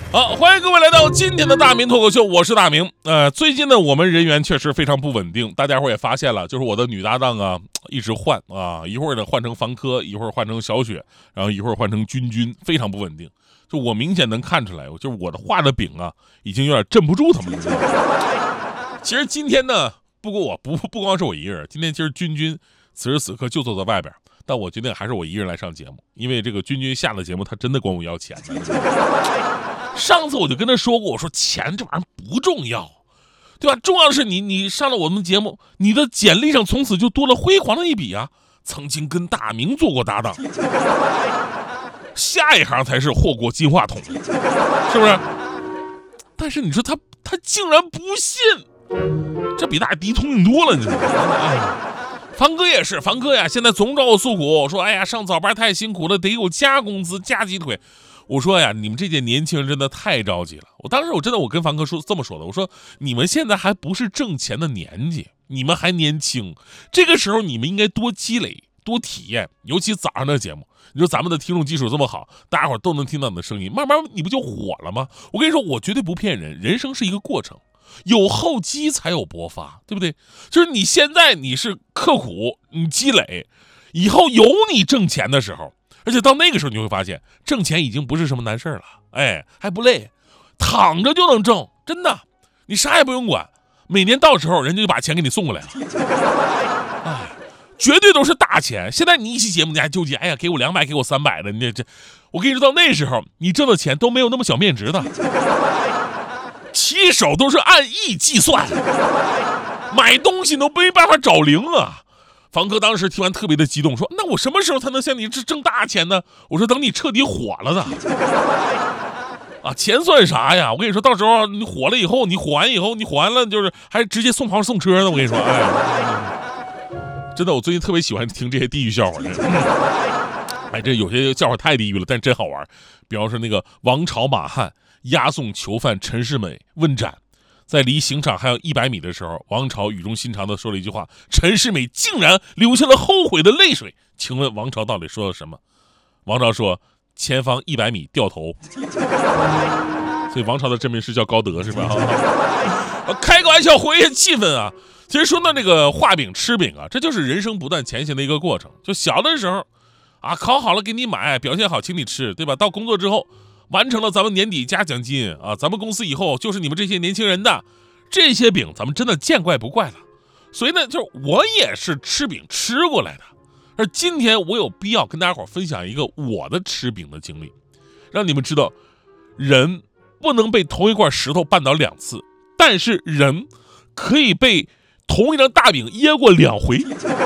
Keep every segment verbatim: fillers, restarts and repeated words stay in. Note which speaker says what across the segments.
Speaker 1: 好，欢迎各位来到今天的大明脱口秀，我是大明。呃，最近呢，我们人员确实非常不稳定，大家伙也发现了，就是我的女搭档啊，一直换啊，一会儿呢换成房科，一会儿换成小雪，然后一会儿换成君君，非常不稳定。就我明显能看出来，就是我的画的饼啊，已经有点镇不住他们了。其实今天呢，不过我不不光是我一个人，今天其实君君此时此刻就坐在外边。但我决定还是我一个人来上节目，因为这个君君下了节目，他真的管我要钱的。上次我就跟他说过，我说钱这玩意儿不重要，对吧？重要的是你你上了我们节目，你的简历上从此就多了辉煌的一笔啊！曾经跟大明做过搭档，下一行才是霍过金话筒，是不是？但是你说他他竟然不信，这比大迪聪明多了，你知道吗？哎房哥也是，房哥呀，现在总找我诉苦，说哎呀，上早班太辛苦了，得有加工资、加鸡腿。我说呀，你们这届年轻人真的太着急了。我当时我真的我跟房哥说这么说的，我说你们现在还不是挣钱的年纪，你们还年轻，这个时候你们应该多积累、多体验，尤其早上的节目。你说咱们的听众基础这么好，大家伙都能听到你的声音，慢慢你不就火了吗？我跟你说，我绝对不骗人，人生是一个过程。有厚积才有薄发，对不对？就是你现在你是刻苦，你积累，以后有你挣钱的时候，而且到那个时候你会发现，挣钱已经不是什么难事了，哎，还不累，躺着就能挣，真的，你啥也不用管，每年到时候人家就把钱给你送过来了，哎，绝对都是大钱。现在你一期节目你还纠结，哎呀，给我两百，给我三百的，你这，我跟你说到那时候，你挣的钱都没有那么小面值的。起手都是按亿计算，买东西都没办法找零啊！房哥当时听完特别的激动，说：“那我什么时候才能像你这挣大钱呢？”我说：“等你彻底火了的。”啊，钱算啥呀？我跟你说，到时候你火了以后，你火完以后，你火完了就是还直接送房送车呢。我跟你说，哎，真的，我最近特别喜欢听这些地狱笑话。哎，这有些笑话太地狱了，但真好玩。比方说那个王朝马汉押送囚犯陈世美问斩，在离刑场还有一百米的时候，王朝语重心长地说了一句话，陈世美竟然流下了后悔的泪水。请问王朝到底说了什么？王朝说：“前方一百米掉头。”所以王朝的真名是叫高德，是吧？开个玩笑，活跃气氛啊！其实说到这个画饼吃饼啊，这就是人生不断前行的一个过程。就小的时候啊，考好了给你买，表现好请你吃，对吧？到工作之后，完成了咱们年底加奖金啊，咱们公司以后就是你们这些年轻人的，这些饼咱们真的见怪不怪了。所以呢，就是我也是吃饼吃过来的，而今天我有必要跟大家伙分享一个我的吃饼的经历，让你们知道，人不能被同一块石头绊倒两次，但是人可以被同一张大饼噎过两回。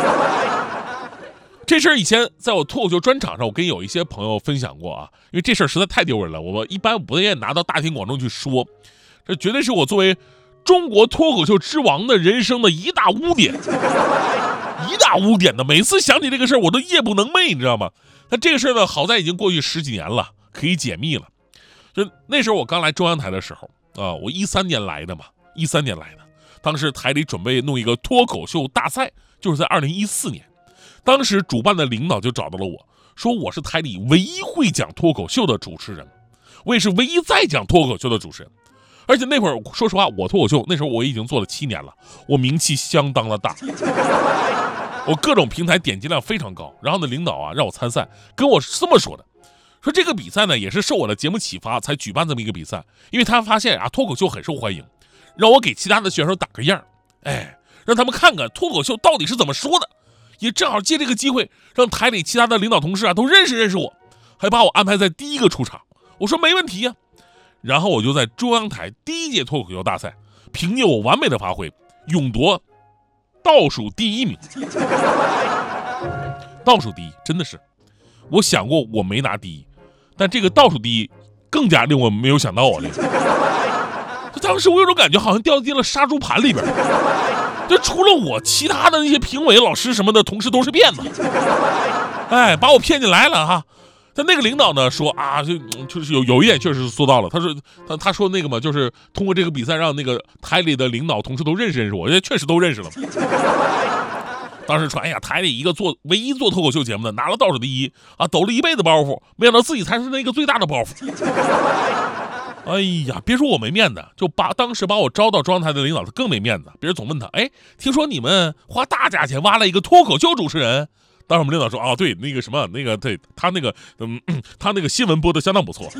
Speaker 1: 这事儿以前在我脱口秀专场上，我跟有一些朋友分享过啊，因为这事儿实在太丢人了，我一般不愿意拿到大庭广众去说，这绝对是我作为中国脱口秀之王的人生的一大污点，一大污点的。每次想起这个事儿，我都夜不能寐，你知道吗？但这个事儿呢，好在已经过去十几年了，可以解密了。就那时候我刚来中央台的时候啊，我一三年来的嘛，一三年来的，当时台里准备弄一个脱口秀大赛，就是在二零一四年。当时主办的领导就找到了我，说我是台里唯一会讲脱口秀的主持人，我也是唯一在讲脱口秀的主持人。而且那会儿说实话，我脱口秀那时候我已经做了七年了，我名气相当的大，我各种平台点击量非常高。然后呢，领导啊让我参赛，跟我是这么说的，说这个比赛呢也是受我的节目启发才举办这么一个比赛，因为他发现啊脱口秀很受欢迎，让我给其他的选手打个样，哎，让他们看看脱口秀到底是怎么说的。也正好借这个机会，让台里其他的领导同事啊都认识认识我，还把我安排在第一个出场。我说没问题呀、啊，然后我就在中央台第一届脱口秀大赛，凭借我完美的发挥，勇夺倒数第一名。倒数第一，真的是，我想过我没拿第一，但这个倒数第一更加令我没有想到我这个。当时我有种感觉，好像掉进了杀猪盘里边。就除了我，其他的那些评委、老师什么的同事都是骗子，哎，把我骗进来了哈。但那个领导呢说啊，就就是有有一点确实是做到了。他说他他说那个嘛，就是通过这个比赛让那个台里的领导同事都认识认识我，也确实都认识了。当时说，哎呀，台里一个做唯一做脱口秀节目的拿了倒数第一啊，抖了一辈子包袱，没想到自己才是那个最大的包袱。 哎呀，别说我没面子，就把当时把我招到中央台的领导他更没面子。别人总问他，哎，听说你们花大价钱挖了一个脱口秀主持人？当时我们领导说，啊，对，那个什么，那个对他那个，嗯，他那个新闻播的相当不错。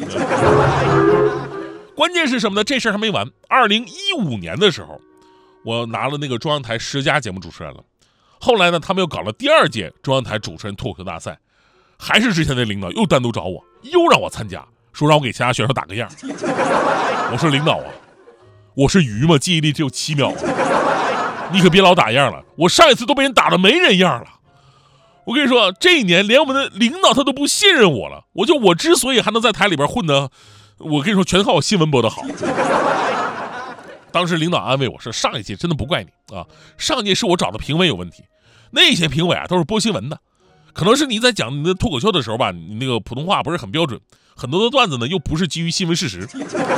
Speaker 1: 关键是什么呢？这事儿还没完。二零一五年的时候，我拿了那个中央台十佳节目主持人了。后来呢，他们又搞了第二届中央台主持人脱口秀大赛，还是之前的领导又单独找我，又让我参加。说让我给其他选手打个样，我说领导啊，我是鱼吗？记忆力只有七秒啊，你可别老打样了，我上一次都被人打得没人样了。我跟你说，这一年连我们的领导他都不信任我了，我就我之所以还能在台里边混的，我跟你说全靠我新闻播得好。当时领导安慰我说，上一届真的不怪你啊，上一届是我找的评委有问题，那些评委啊都是播新闻的，可能是你在讲你的脱口秀的时候吧，你那个普通话不是很标准。很多的段子呢，又不是基于新闻事实，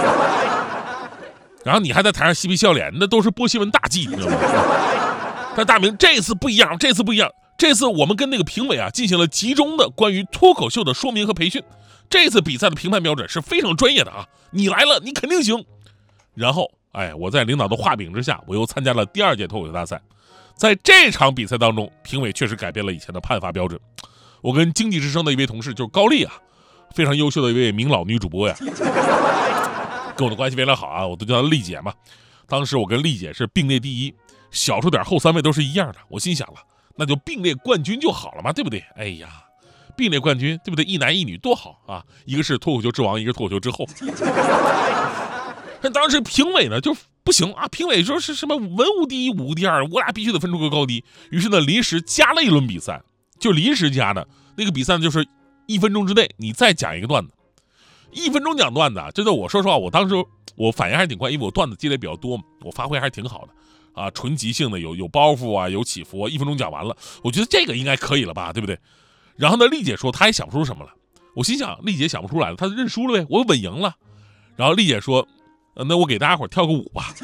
Speaker 1: 然后你还在台上嬉皮笑脸，那都是播新闻大忌，你知道吗？但大明这次不一样，这次不一样，这次我们跟那个评委啊进行了集中的关于脱口秀的说明和培训。这次比赛的评判标准是非常专业的啊，你来了，你肯定行。然后，哎，我在领导的画饼之下，我又参加了第二届脱口秀大赛。在这场比赛当中，评委确实改变了以前的判罚标准。我跟经济之声的一位同事，就是高丽啊。非常优秀的一位名老女主播呀，跟我的关系非常好啊，我都叫她丽姐嘛。当时我跟丽姐是并列第一，小数点后三位都是一样的。我心想了，那就并列冠军就好了嘛，对不对？哎呀，并列冠军，对不对？一男一女多好啊！一个是脱口秀之王，一个是脱口秀之后。但当时评委呢就不行啊，评委说是什么文无第一，武无第二，我俩必须得分出个高低。于是呢，临时加了一轮比赛，就临时加的那个比赛呢，就是。一分钟之内，你再讲一个段子。一分钟讲段子啊，真的，我说实话，我当时我反应还是挺快，因为我段子积累比较多嘛，我发挥还是挺好的啊，纯即兴的，有有包袱啊，有起伏，一分钟讲完了，我觉得这个应该可以了吧，对不对？然后呢，丽姐说她也想不出什么了，我心想丽姐想不出来了，她认输了呗，我稳赢了。然后丽姐说，呃、那我给大家伙跳个舞吧。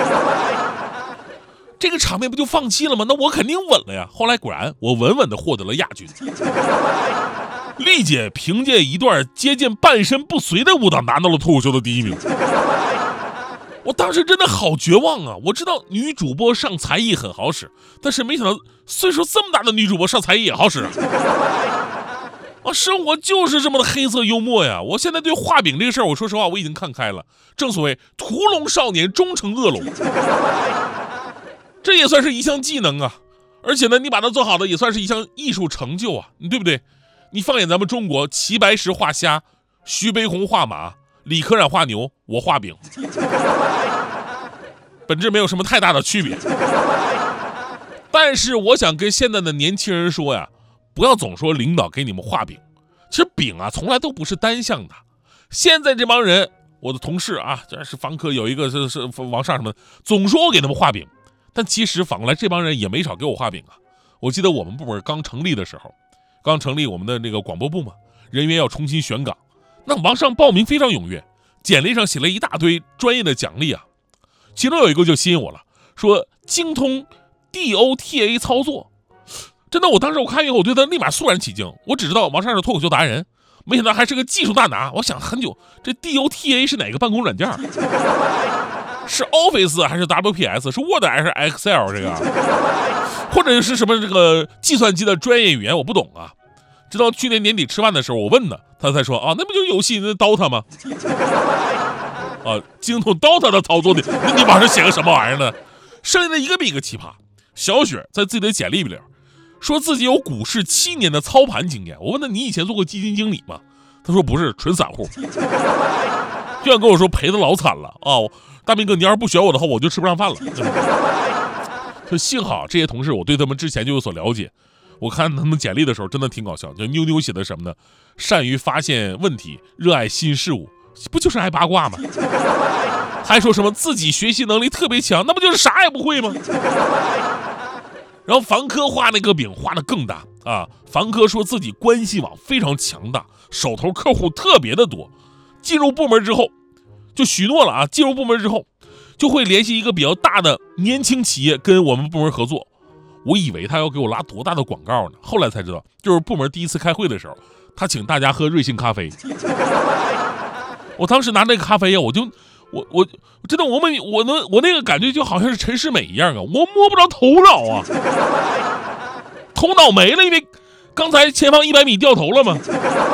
Speaker 1: 这个场面不就放弃了吗？那我肯定稳了呀。后来果然，我稳稳的获得了亚军。丽姐凭借一段接近半身不遂的舞蹈拿到了脱口秀的第一名。我当时真的好绝望啊！我知道女主播上才艺很好使，但是没想到岁数这么大的女主播上才艺也好使啊！啊，生活就是这么的黑色幽默呀！我现在对画饼这个事儿，我说实话我已经看开了。正所谓屠龙少年终成恶龙，这也算是一项技能啊！而且呢，你把它做好的也算是一项艺术成就啊，你对不对？你放眼咱们中国，齐白石画虾，徐悲鸿画马，李可染画牛，我画饼，本质没有什么太大的区别。但是我想跟现在的年轻人说呀，不要总说领导给你们画饼，其实饼啊从来都不是单向的。现在这帮人，我的同事啊，这是房科有一个是是王上什么的，总说我给他们画饼，但其实反过来这帮人也没少给我画饼啊。我记得我们部门刚成立的时候，刚成立我们的那个广播部嘛，人员要重新选岗，那王上报名非常踊跃，简历上写了一大堆专业的奖励啊，其中有一个就吸引我了，说精通 D O T A 操作。真的，我当时我看以后，我对他立马肃然起敬。我只知道王上是脱口秀达人，没想到还是个技术大拿。我想很久，这 D O T A 是哪个办公软件？是 Office 还是 W P S？ 是 Word 还是 Excel 这个？或者是什么这个计算机的专业语言？我不懂啊。直到去年年底吃饭的时候，我问他，他才说啊，那不就是游戏那 Dota 吗？啊，精通 Dota 的操作的，那你往上写个什么玩意儿呢？剩下的一个比一个奇葩。小雪在自己的简历里说自己有股市七年的操盘经验。我问他，你以前做过基金经理吗？他说不是，纯散户。就想跟我说赔的老惨了啊！大明哥，你要是不选我的话，我就吃不上饭了。就幸好这些同事，我对他们之前就有所了解。我看他们简历的时候真的挺搞笑，就妞妞写的什么呢？善于发现问题，热爱新事物，不就是爱八卦吗？还说什么自己学习能力特别强，那不就是啥也不会吗？然后房科画那个饼画的更大啊！房科说自己关系网非常强大，手头客户特别的多。进入部门之后，就许诺了啊！进入部门之后，就会联系一个比较大的年轻企业跟我们部门合作。我以为他要给我拉多大的广告呢，后来才知道，就是部门第一次开会的时候，他请大家喝瑞幸咖啡。 我当时拿那个咖啡呀，我就我我真的我们我能我那个感觉就好像是陈世美一样啊，我摸不着头脑啊，头脑没了，因为刚才前方一百米掉头了嘛。